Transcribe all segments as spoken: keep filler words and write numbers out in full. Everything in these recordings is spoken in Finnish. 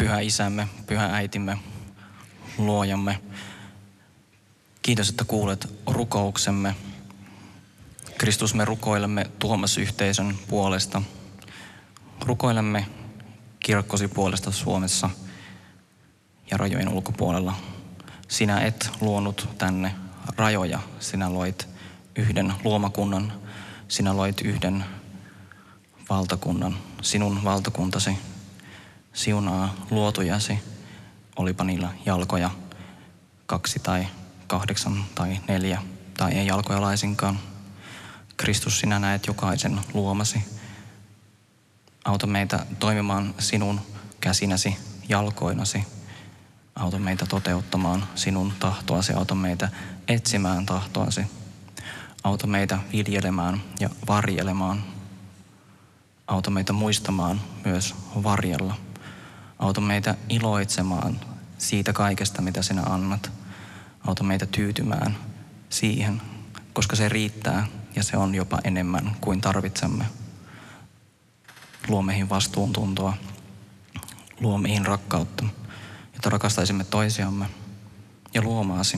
Pyhä Isämme, Pyhä Äitimme, Luojamme. Kiitos, että kuulet rukouksemme. Kristus, me rukoilemme Tuomas-yhteisön puolesta. Rukoilemme kirkkosi puolesta Suomessa ja rajojen ulkopuolella. Sinä et luonut tänne rajoja. Sinä loit yhden luomakunnan. Sinä loit yhden valtakunnan. Sinun valtakuntasi siunaa luotujasi, olipa niillä jalkoja kaksi tai kahdeksan tai neljä tai ei jalkoja laisinkaan. Kristus, sinä näet jokaisen luomasi. Auta meitä toimimaan sinun käsinäsi, jalkoinasi. Auta meitä toteuttamaan sinun tahtoasi. Auta meitä etsimään tahtoasi. Auta meitä viljelemään ja varjelemaan. Auta meitä muistamaan myös varjella. Auta meitä iloitsemaan siitä kaikesta, mitä sinä annat. Auta meitä tyytymään siihen, koska se riittää ja se on jopa enemmän kuin tarvitsemme. Luo meihin vastuuntuntoa, luo meihin rakkautta, jotta rakastaisimme toisiamme ja luomaasi.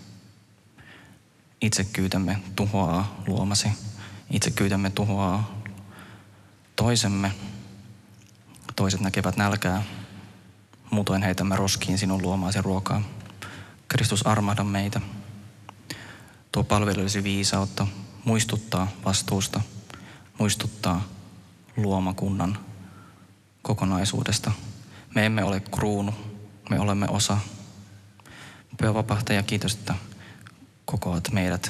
Itsekyytemme tuhoaa luomasi, itsekyytemme tuhoaa toisemme. Toiset näkevät nälkää, muutoin heitämme roskiin sinun luomaasi ruokaa. Kristus, armahda meitä. Tuo palveluisi viisautta, muistuttaa vastuusta, muistuttaa luomakunnan kokonaisuudesta. Me emme ole kruunu, me olemme osa. Pyhä Vapahtaja, kiitos, että kokoat meidät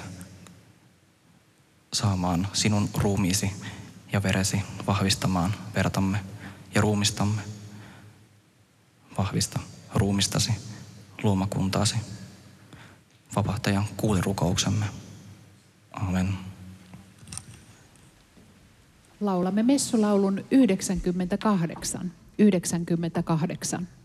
saamaan sinun ruumiisi ja veresi, vahvistamaan vertamme ja ruumistamme. Vahvista ruumistasi, luomakuntaasi. Vapahtaja, kuule rukouksemme. Amen. Laulamme messulaulun yhdeksänkymmentäkahdeksan. yhdeksänkymmentäkahdeksan.